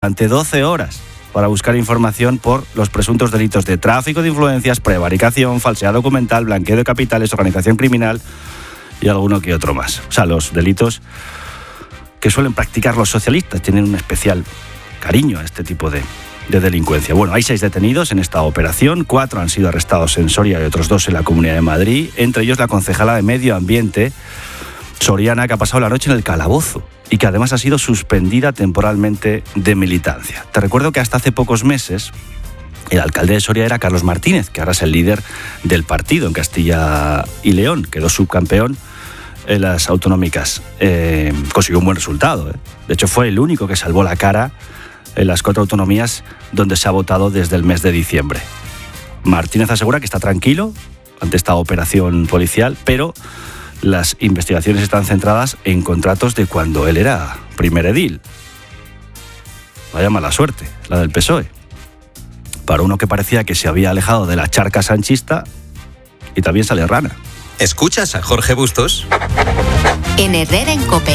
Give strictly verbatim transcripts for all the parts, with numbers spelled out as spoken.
durante doce horas para buscar información por los presuntos delitos de tráfico de influencias, prevaricación, falsedad documental, blanqueo de capitales, organización criminal y alguno que otro más. O sea, los delitos que suelen practicar los socialistas tienen un especial cariño a este tipo de, de delincuencia. Bueno, hay seis detenidos en esta operación, cuatro han sido arrestados en Soria y otros dos en la Comunidad de Madrid, entre ellos la concejala de Medio Ambiente soriana, que ha pasado la noche en el calabozo y que además ha sido suspendida temporalmente de militancia. Te recuerdo que hasta hace pocos meses el alcalde de Soria era Carlos Martínez, que ahora es el líder del partido en Castilla y León, quedó subcampeón en las autonómicas. Eh, consiguió un buen resultado, ¿eh? De hecho fue el único que salvó la cara en las cuatro autonomías donde se ha votado desde el mes de diciembre. Martínez asegura que está tranquilo ante esta operación policial, pero las investigaciones están centradas en contratos de cuando él era primer edil. Vaya mala suerte, la del P S O E. Para uno que parecía que se había alejado de la charca sanchista y también sale rana. ¿Escuchas a Jorge Bustos? En Herrera en COPE.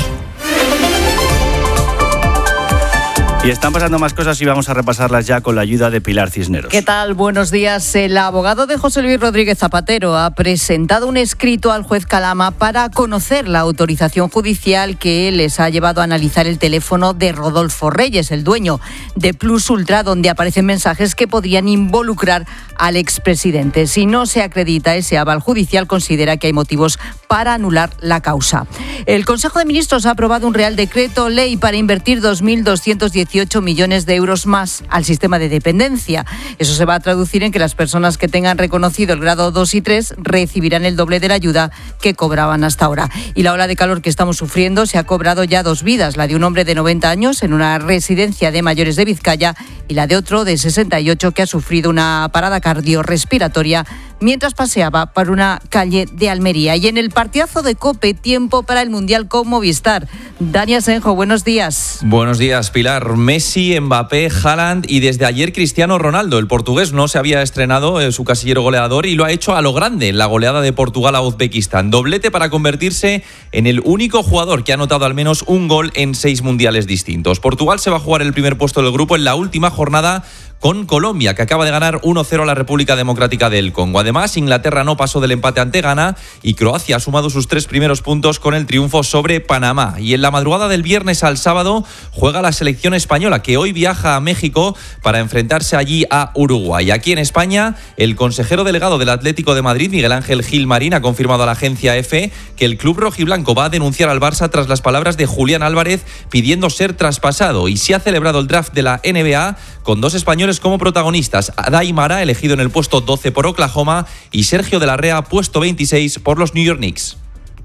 Y están pasando más cosas y vamos a repasarlas ya con la ayuda de Pilar Cisneros. ¿Qué tal? Buenos días. El abogado de José Luis Rodríguez Zapatero ha presentado un escrito al juez Calama para conocer la autorización judicial que les ha llevado a analizar el teléfono de Rodolfo Reyes, el dueño de Plus Ultra, donde aparecen mensajes que podrían involucrar al expresidente. Si no se acredita ese aval judicial, considera que hay motivos para anular la causa. El Consejo de Ministros ha aprobado un Real Decreto Ley para invertir dos mil doscientos dieciocho millones de euros más al sistema de dependencia. Eso se va a traducir en que las personas que tengan reconocido el grado dos y tres recibirán el doble de la ayuda que cobraban hasta ahora. Y la ola de calor que estamos sufriendo se ha cobrado ya dos vidas, la de un hombre de noventa años en una residencia de mayores de Vizcaya y la de otro de sesenta y ocho que ha sufrido una parada cardiorrespiratoria mientras paseaba por una calle de Almería. Y en el partidazo de COPE, tiempo para el Mundial con Movistar. Dani Asenjo, buenos días. Buenos días, Pilar. Messi, Mbappé, Haaland y desde ayer Cristiano Ronaldo. El portugués no se había estrenado en su casillero goleador y lo ha hecho a lo grande en la goleada de Portugal a Uzbekistán. Doblete para convertirse en el único jugador que ha anotado al menos un gol en seis mundiales distintos. Portugal se va a jugar el primer puesto del grupo en la última jornada con Colombia, que acaba de ganar uno cero a la República Democrática del Congo. Además, Inglaterra no pasó del empate ante Ghana y Croacia ha sumado sus tres primeros puntos con el triunfo sobre Panamá. Y en la madrugada del viernes al sábado juega la selección española, que hoy viaja a México para enfrentarse allí a Uruguay. Aquí en España, el consejero delegado del Atlético de Madrid, Miguel Ángel Gil Marín, ha confirmado a la agencia EFE que el club rojiblanco va a denunciar al Barça tras las palabras de Julián Álvarez pidiendo ser traspasado. Y se ha celebrado el draft de la N B A con dos españoles como protagonistas: Adai Mara, elegido en el puesto doce por Oklahoma, y Sergio de la Rea, puesto veintiséis por los New York Knicks.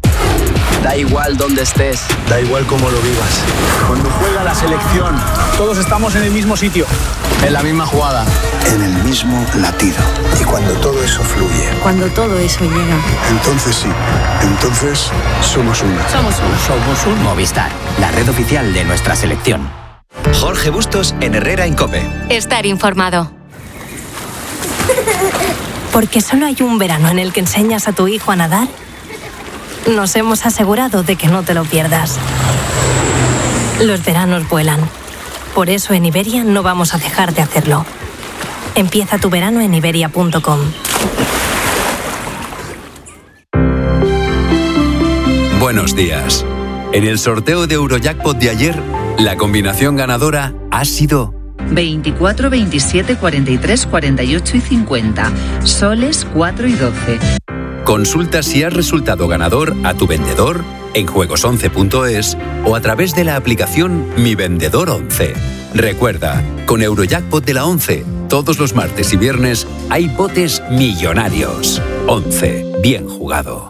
Da igual dónde estés, da igual cómo lo vivas. Cuando juega la selección, todos estamos en el mismo sitio, en la misma jugada, en el mismo latido. Y cuando todo eso fluye, cuando todo eso llega, entonces sí, entonces somos uno. Somos uno. Somos un Movistar, la red oficial de nuestra selección. Jorge Bustos en Herrera en COPE. Estar informado. Porque solo hay un verano en el que enseñas a tu hijo a nadar, nos hemos asegurado de que no te lo pierdas. Los veranos vuelan. Por eso en Iberia no vamos a dejar de hacerlo. Empieza tu verano en iberia punto com. Buenos días. En el sorteo de Eurojackpot de ayer, la combinación ganadora ha sido veinticuatro, veintisiete, cuarenta y tres, cuarenta y ocho y cincuenta. Soles cuatro y doce. Consulta si has resultado ganador a tu vendedor en juegos once punto es o a través de la aplicación Mi Vendedor once. Recuerda, con Eurojackpot de la once, todos los martes y viernes hay botes millonarios. once. Bien jugado.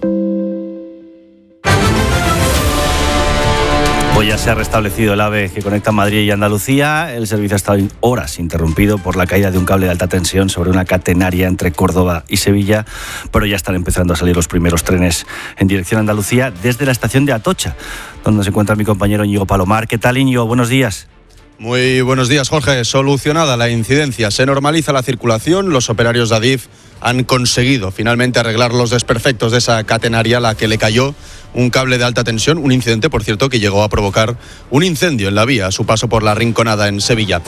Hoy ya se ha restablecido el AVE que conecta Madrid y Andalucía. El servicio ha estado horas interrumpido por la caída de un cable de alta tensión sobre una catenaria entre Córdoba y Sevilla, pero ya están empezando a salir los primeros trenes en dirección a Andalucía desde la estación de Atocha, donde se encuentra mi compañero Íñigo Palomar. ¿Qué tal, Íñigo? Buenos días. Muy buenos días, Jorge. Solucionada la incidencia, se normaliza la circulación. Los operarios de Adif han conseguido finalmente arreglar los desperfectos de esa catenaria a la que le cayó un cable de alta tensión, un incidente, por cierto, que llegó a provocar un incendio en la vía a su paso por la Rinconada en Sevilla.